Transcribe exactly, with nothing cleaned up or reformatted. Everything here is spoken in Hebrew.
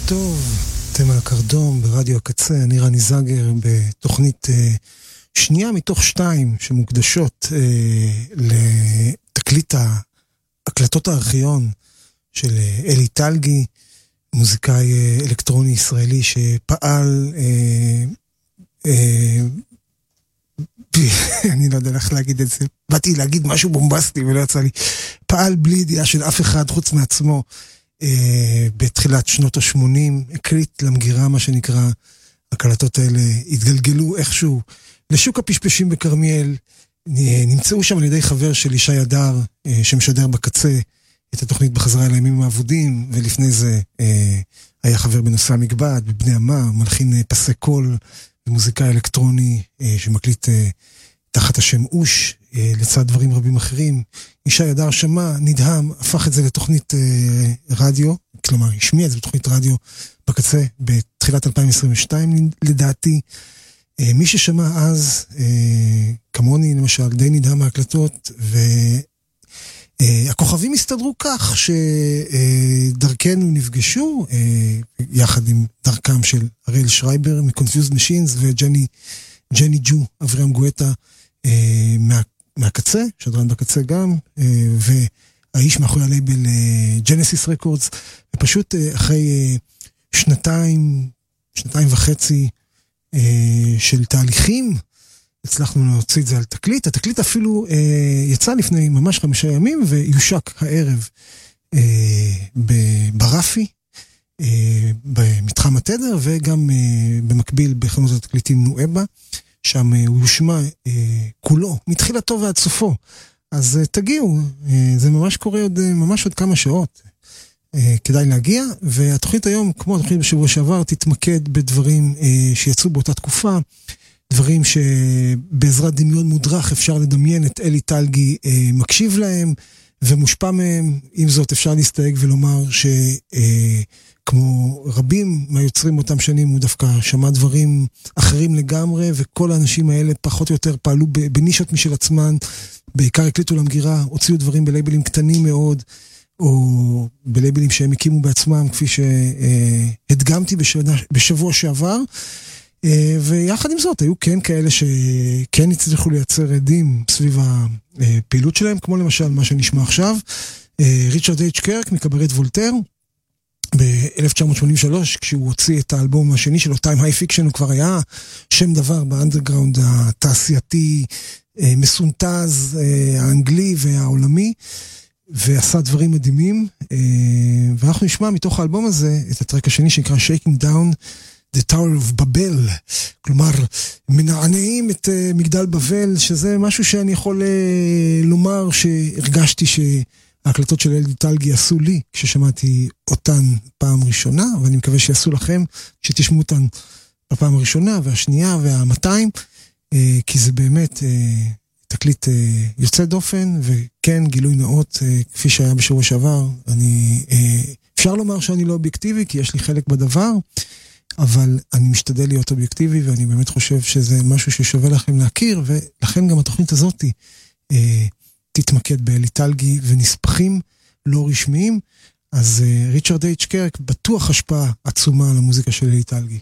טוב, אתם על הקרדום ברדיו הקצה, אני רני זגר בתוכנית אה, שנייה מתוך שתיים שמוקדשות אה, לתקליט הקלטות הארכיון של אה, אלי טלגי, מוזיקאי אה, אלקטרוני ישראלי שפעל, אה, אה, אני לא יודע איך להגיד את זה, באתי להגיד משהו בומבסטי ולא יצא לי, פעל בלי ידיעה של אף אחד חוץ מעצמו, Uh, בתחילת שנות ה-שמונים, הקליט למגירה מה שנקרא, הקלטות האלה התגלגלו איכשהו לשוק הפשפשים בקרמיאל, נמצאו שם על ידי חבר של ישי הדר, uh, שמשדר בקצה את התוכנית בחזרה אל הימים העבודים, ולפני זה uh, היה חבר בנושא המגבד, בבני עמה, מלחין uh, פסי קול, ומוזיקאי אלקטרוני uh, שמקליט uh, תחת השם אוש, לצד דברים רבים אחרים. ישי הדר שמע, נדהם, הפך את זה לתוכנית אה, רדיו, כלומר, השמיע את זה בתוכנית רדיו בקצה, בתחילת אלפיים עשרים ושתיים לדעתי. אה, מי ששמע אז, אה, כמוני למשל, די נדהם מההקלטות, והכוכבים אה, הסתדרו כך שדרכנו אה, נפגשו, אה, יחד עם דרכם של אריאל שרייבר, מ-Confused Machines, וג'ני ג'ני ג'ו, אברהם גואטה, אה, מה מהקצה, שדרן בקצה גם, והאיש מאחורי הלייבל ג'נסיס רקורדס, ופשוט אחרי שנתיים, שנתיים וחצי של תהליכים, הצלחנו להוציא את זה על תקליט. התקליט אפילו יצא לפני ממש חמישה ימים, ויושק הערב ברפי, במתחם התדר, וגם במקביל בחנות התקליטים נואבה, שם הוא יושמע אה, כולו, מתחילתו ועד סופו. אז אה, תגיעו, אה, זה ממש קורה עוד, אה, ממש עוד כמה שעות. אה, כדאי להגיע, והתוכנית היום, כמו התוכנית בשבוע שעבר, תתמקד בדברים אה, שיצאו באותה תקופה, דברים שבעזרת דמיון מודרך אפשר לדמיין את אלי טלגי אה, מקשיב להם, ומושפע מהם. עם זאת אפשר להסתייג ולומר ש... אה, כמו רבים מהיוצרים אותם שנים, הוא דווקא שמע דברים אחרים לגמרי, וכל האנשים האלה פחות או יותר פעלו בנישות משל עצמן, בעיקר הקליטו למגירה, הוציאו דברים בלייבלים קטנים מאוד, או בלייבלים שהם הקימו בעצמם, כפי שהדגמתי בשבוע שעבר, ויחד עם זאת, היו כן כאלה שכן הצליחו לייצר עדים סביב הפעילות שלהם, כמו למשל מה שנשמע עכשיו, ריצ'רד אייץ' קרק מקברט וולטר, ב-אלף תשע מאות שמונים ושלוש, כשהוא הוציא את האלבום השני שלו, Time High Fiction, הוא כבר היה שם דבר באנדרגראונד התעשייתי, מסונטז, האנגלי והעולמי, ועשה דברים מדהימים, ואנחנו נשמע מתוך האלבום הזה את הטרק השני שנקרא Shaking Down the Tower of Babel, כלומר, מנענעים את מגדל בבל, שזה משהו שאני יכול לומר שהרגשתי ש... ההקלטות של אלי טלגי עשו לי, כששמעתי אותן פעם ראשונה, ואני מקווה שיעשו לכם, שתשמעו אותן בפעם הראשונה, והשנייה, והמאתיים, כי זה באמת תקליט יוצא דופן, וכן, גילוי נאות, כפי שהיה בשבוע שעבר, אני, אפשר לומר שאני לא אובייקטיבי, כי יש לי חלק בדבר, אבל אני משתדל להיות אובייקטיבי, ואני באמת חושב שזה משהו ששווה לכם להכיר, ולכן גם התוכנית הזאת היא, תתמקד באלי טלגי ונספחים לא רשמיים, אז uh, ריצ'רד אייץ' קרק בטוח השפעה עצומה על המוזיקה של אלי טלגי.